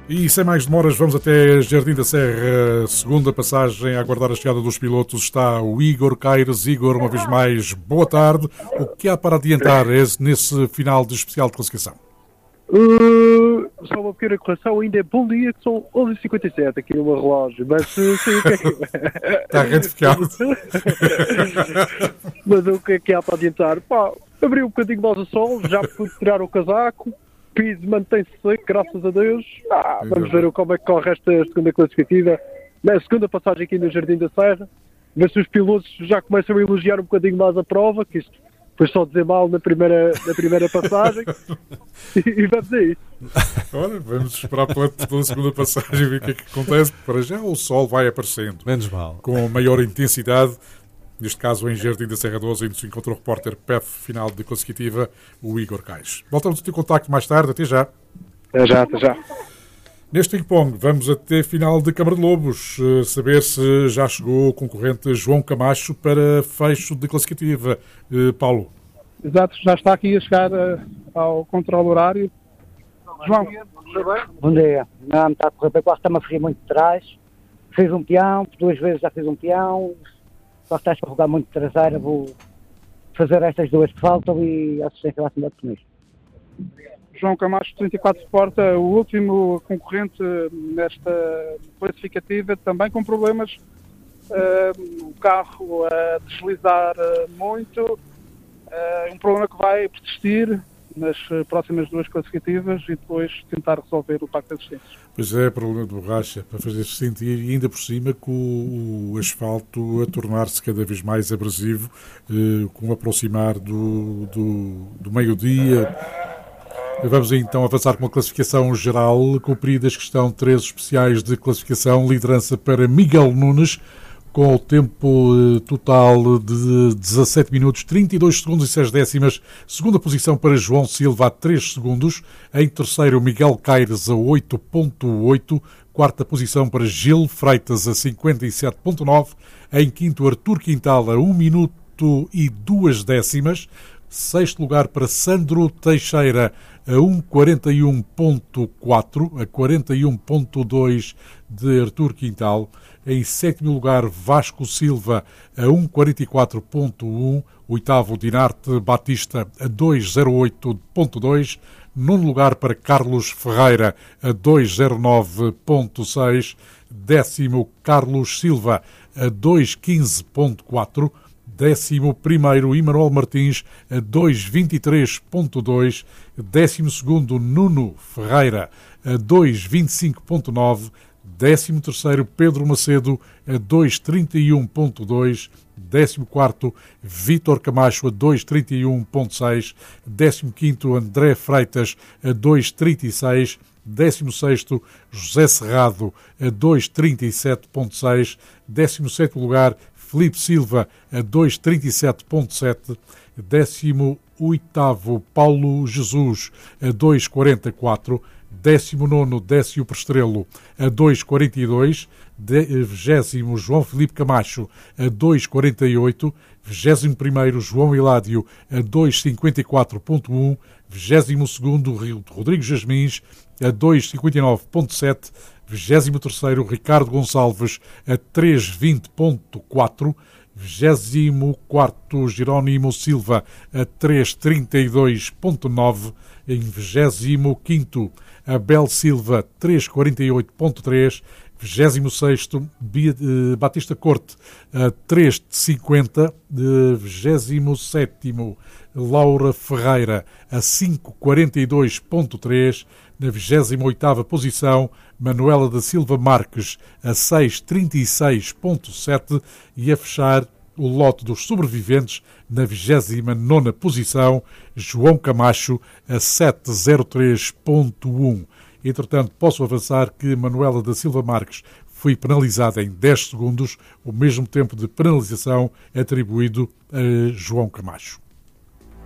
E sem mais demoras, vamos até Jardim da Serra, segunda passagem, a aguardar a chegada dos pilotos. Está o Igor Caires. Igor, uma vez mais, boa tarde. O que há para adiantar nesse final de especial de classificação? Só uma pequena correção, ainda é bom dia, que são 11h57 aqui no meu relógio, mas sei o que é que... Está retificado. Mas o que há para adiantar? Pá, abriu um bocadinho mais o sol, já pude tirar o casaco, o piso mantém-se seco, graças a Deus. Vamos ver como é que corre esta segunda classificativa, na segunda passagem aqui no Jardim da Serra, ver se os pilotos já começam a elogiar um bocadinho mais a prova, que isto foi só dizer mal na primeira passagem. E vamos a isso. Ora, vamos esperar pela segunda passagem e ver o que é que acontece. Para já o sol vai aparecendo. Menos mal. Com maior intensidade. Neste caso, em Jardim da Serra 12, onde se encontra o repórter PEF final de classificativa, o Igor Caires. Voltamos a ter contacto mais tarde. Até já. Até já. Neste ping-pong, vamos até final de Câmara de Lobos, saber se já chegou o concorrente João Camacho para fecho de classificativa. Paulo. Exato, já está aqui a chegar ao controle horário. João. Bom dia. Não, está a correr bem, quase está-me a ferrir muito de trás. Fiz um peão, 2 vezes já fiz um peão. Só está a escorregar muito de traseira, vou fazer estas 2 que faltam e a assistência vai se dar por nisto. João Camacho, 34 Sport, o último concorrente nesta classificativa, também com problemas, o carro a deslizar muito, um problema que vai persistir nas próximas 2 classificativas e depois tentar resolver o pacto de assistências. Pois é, problema de borracha, para fazer-se sentir, e ainda por cima com o asfalto a tornar-se cada vez mais abrasivo, com o aproximar do meio-dia. Vamos então avançar com a classificação geral. Cumpridas que estão 3 especiais de classificação. Liderança para Miguel Nunes, com o tempo total de 17 minutos, 32 segundos e 6 décimas. Segunda posição para João Silva, a 3 segundos. Em terceiro, Miguel Caires, a 8.8. Quarta posição para Gil Freitas, a 57.9. Em quinto, Artur Quintal, a 1 minuto e 2 décimas. Sexto lugar para Sandro Teixeira, a 1.41.4, a 41.2 de Artur Quintal. Em sétimo lugar, Vasco Silva, a 1.44.1. Oitavo, Dinarte Batista, a 2.08.2. Nono lugar para Carlos Ferreira, a 2.09.6. Décimo, Carlos Silva, a 2.15.4. 11º, Emanuel Martins, a 2.23.2. 12º, Nuno Ferreira, a 2.25.9. 13º, Pedro Macedo, a 2.31.2. 14º, Vítor Camacho, a 2.31.6. 15º, André Freitas, a 2.36. 16º, José Serrado, a 2.37.6. 17º lugar, Filipe Silva, a 2.37.7. 18º, Paulo Jesus, a 2.44. 19º, Décio Prestrelo, a 2.42. 20º, João Filipe Camacho, a 2.48. 21º, João Hiládio, a 2.54.1. 22º, Rodrigo Jasmins, a 2.59.7. 23º, Ricardo Gonçalves, a 3.20.4. 24º, Jerónimo Silva, a 3.32.9. Em 25º, Abel Silva, 3.48.3. 26º, Batista Corte, a 3.50. 27º, Laura Ferreira, a 5.42.3. Na 28ª posição, Manuela da Silva Marques, a 6.36.7. E a fechar o lote dos sobreviventes, na 29ª posição, João Camacho, a 7.03.1. Entretanto, posso avançar que Manuela da Silva Marques foi penalizada em 10 segundos, o mesmo tempo de penalização atribuído a João Camacho.